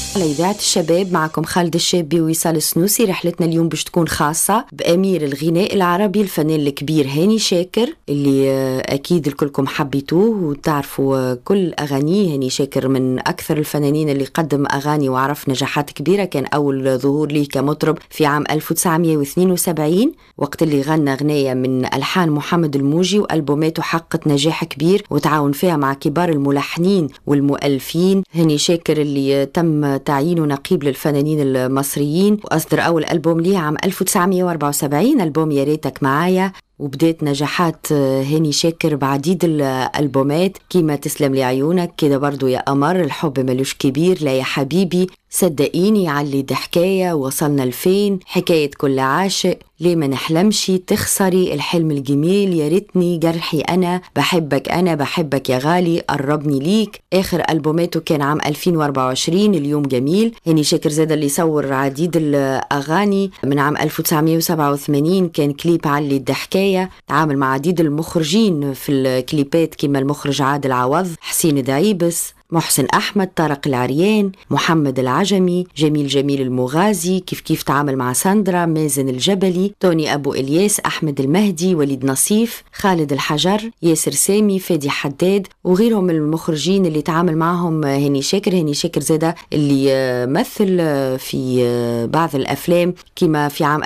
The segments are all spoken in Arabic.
على إذاعة الشباب، معكم خالد الشابي ووصال السنوسي. رحلتنا اليوم باش تكون خاصة بأمير الغناء العربي الفنان الكبير هاني شاكر، اللي أكيد الكلكم حبيتوه وتعرفوا كل أغانيه. هاني شاكر من أكثر الفنانين اللي قدم أغاني وعرف نجاحات كبيرة. كان أول ظهور ليه كمطرب في عام 1972 وقت اللي غنى غناية من ألحان محمد الموجي، وألبوماته حققت نجاح كبير وتعاون فيها مع كبار الملحنين والمؤلفين. هاني شاكر اللي تم تعيينه نقيب للفنانين المصريين، وأصدر أول ألبوم ليه عام 1974، ألبوم يا ريتك معايا. وبدأت نجاحات هاني شاكر بعديد الألبومات كيما تسلم لي عيونك، كده برضو يا قمر، الحب ملوش كبير، لا يا حبيبي، صدقيني، علي ضحكاية، وصلنا لفين، حكاية كل عاشق، ليه ما نحلمش، تخسري، الحلم الجميل، يا ريتني، جرحي، أنا بحبك يا غالي، قربني ليك. آخر ألبوماته كان عام 2024 اليوم جميل. هاني شاكر زاد اللي صور عديد الأغاني. من عام 1987 كان كليب علي الضحكاية، تعامل مع عديد المخرجين في الكليبات كما المخرج عادل عوض، حسين دعيبس، محسن أحمد، طارق العريان، محمد العجمي، جميل المغازي، كيف تعامل مع ساندرا، مازن الجبلي، توني أبو إلياس، أحمد المهدي، وليد نصيف، خالد الحجر، ياسر سامي، فادي حداد، وغيرهم من المخرجين اللي تعامل معهم هاني شاكر زادة اللي مثل في بعض الأفلام كما في عام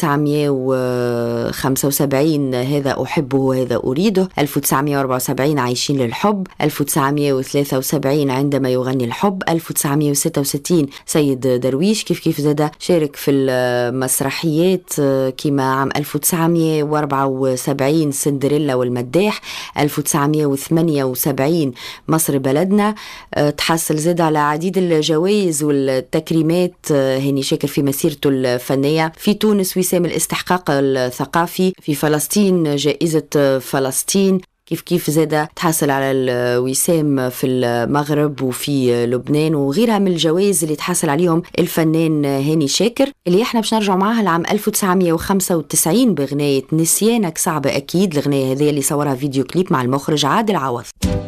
1975 هذا أحبه وهذا أريده، 1974 عايشين للحب، 1973 عندما يغني الحب، 1966 سيد درويش، كيف زاد شارك في المسرحيات كما عام 1974 سندريلا والمداح، 1978 مصر بلدنا. تحصل زاد على عديد الجوائز والتكريمات هاني شاكر في مسيرته الفنية. في تونس وسام الاستحقاق الثقافي، في فلسطين جائزة فلسطين، كيف زاد تحصل على الوسام في المغرب وفي لبنان، وغيرها من الجوائز اللي تحصل عليهم الفنان هاني شاكر، اللي احنا باش نرجع معاها لعام 1995 بغناية نسيانك صعبة أكيد. الغناية هذه اللي صورها فيديو كليب مع المخرج عادل عوض.